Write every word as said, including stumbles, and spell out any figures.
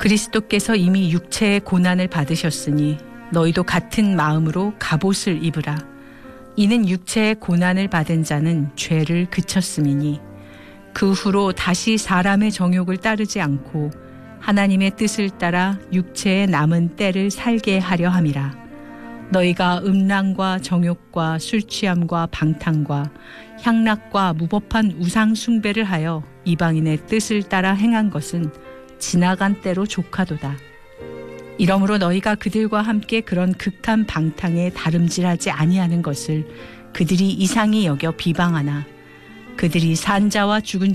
그리스도께서 이미 육체의 고난을 받으셨으니 너희도 같은 마음으로 갑옷을 입으라. 이는 육체의 고난을 받은 자는 죄를 그쳤음이니 그 후로 다시 사람의 정욕을 따르지 않고 하나님의 뜻을 따라 육체의 남은 때를 살게 하려 함이라. 너희가 음란과 정욕과 술취함과 방탕과 향락과 무법한 우상 숭배를 하여 이방인의 뜻을 따라 행한 것은 지나간 때로 족하도다. 이러므로 너희가 그들과 함께 그런 극한 방탕에 다름질하지 아니하는 것을 그들이 이상히 여겨 비방하나 그들이 산 자와 죽은